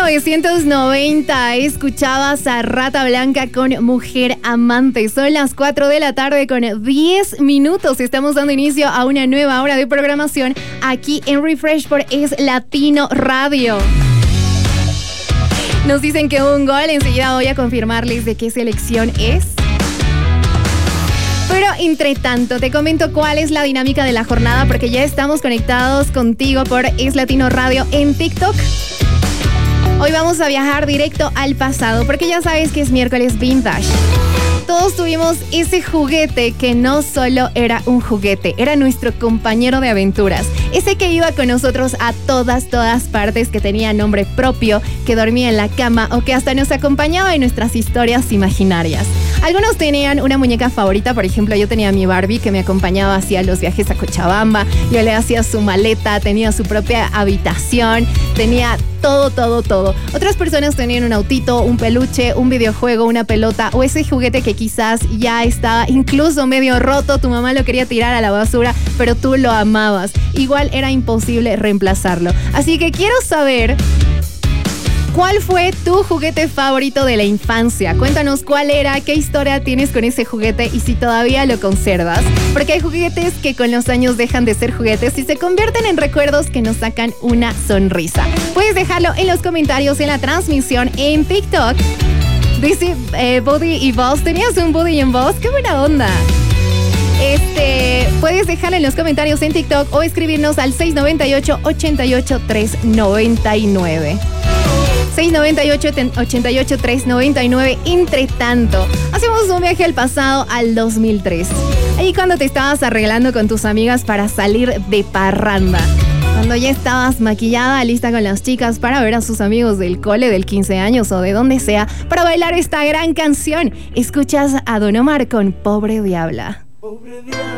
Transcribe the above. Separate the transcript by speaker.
Speaker 1: 1990 escuchabas a Rata Blanca con Mujer Amante. Son las 4 de la tarde con 10 minutos. Estamos dando inicio a una nueva hora de programación aquí en Refresh por Es Latino Radio. Nos dicen que un gol. Enseguida voy a confirmarles de qué selección es. Pero entre tanto, te comento cuál es la dinámica de la jornada, porque ya estamos conectados contigo por Es Latino Radio en TikTok. Hoy vamos a viajar directo al pasado, porque ya sabes que es miércoles vintage. Todos tuvimos ese juguete que no solo era un juguete, era nuestro compañero de aventuras. Ese que iba con nosotros a todas partes, que tenía nombre propio, que dormía en la cama o que hasta nos acompañaba en nuestras historias imaginarias. Algunos tenían una muñeca favorita, por ejemplo, yo tenía mi Barbie que me acompañaba hacia los viajes a Cochabamba, yo le hacía su maleta, tenía su propia habitación, tenía todo. Otras personas tenían un autito, un peluche, un videojuego, una pelota o ese juguete que quizás ya estaba incluso medio roto, tu mamá lo quería tirar a la basura, pero tú lo amabas. Igual era imposible reemplazarlo. Así que quiero saber, ¿cuál fue tu juguete favorito de la infancia? Cuéntanos cuál era, qué historia tienes con ese juguete y si todavía lo conservas. Porque hay juguetes que con los años dejan de ser juguetes y se convierten en recuerdos que nos sacan una sonrisa. Puedes dejarlo en los comentarios en la transmisión en TikTok. Dice Buddy y Boss, ¿tenías un Buddy y un Boss? ¡Qué buena onda! Puedes dejarlo en los comentarios en TikTok o escribirnos al 698-88-399. 698-88-399. Entre tanto, hacemos un viaje al pasado, al 2003. Ahí cuando te estabas arreglando con tus amigas para salir de parranda. Cuando ya estabas maquillada, lista con las chicas para ver a sus amigos del cole, del 15 años o de donde sea, para bailar esta gran canción. Escuchas a Don Omar con Pobre Diabla.